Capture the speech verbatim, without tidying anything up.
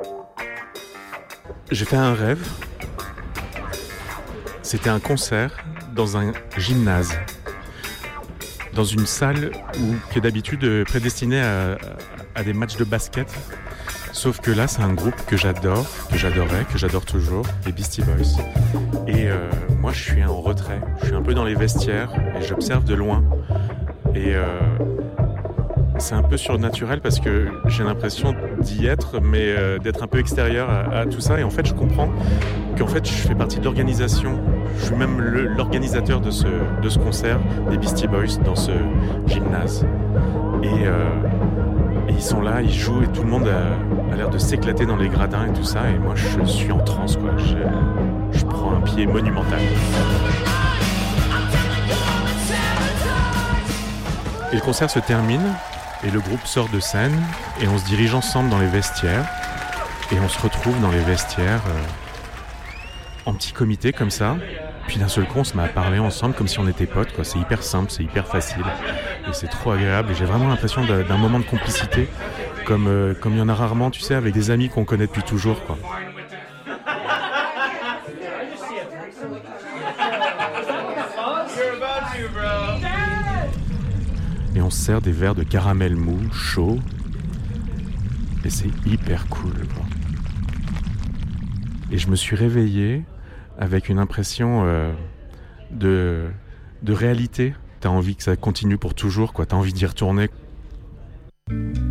J'ai fait un rêve. C'était un concert dans un gymnase, dans une salle où, qui est d'habitude prédestinée à, à des matchs de basket. Sauf que là, c'est un groupe que j'adore, que j'adorais, que j'adore toujours, les Beastie Boys. Et euh, moi, je suis en retrait. Je suis un peu dans les vestiaires et j'observe de loin. Et euh, c'est un peu surnaturel parce que j'ai l'impression d'y être, mais euh, d'être un peu extérieur à, à tout ça. Et en fait, je comprends qu'en fait, je fais partie de l'organisation. Je suis même le, l'organisateur de ce, de ce concert des Beastie Boys dans ce gymnase. Et, euh, et ils sont là, ils jouent et tout le monde a, a l'air de s'éclater dans les gradins et tout ça. Et moi, je suis en transe, quoi. Je, je prends un pied monumental. Et le concert se termine. Et le groupe sort de scène et on se dirige ensemble dans les vestiaires. Et on se retrouve dans les vestiaires euh, en petit comité comme ça. Puis d'un seul coup, on se met à parler ensemble comme si on était potes, quoi. C'est hyper simple, c'est hyper facile. Et c'est trop agréable. Et j'ai vraiment l'impression d'un, d'un moment de complicité comme, euh, comme il y en a rarement, tu sais, avec des amis qu'on connaît depuis toujours, quoi. Et on se sert des verres de caramel mou, chaud. Et c'est hyper cool, quoi. Et je me suis réveillé avec une impression euh, de, de réalité. T'as envie que ça continue pour toujours, quoi. T'as envie d'y retourner.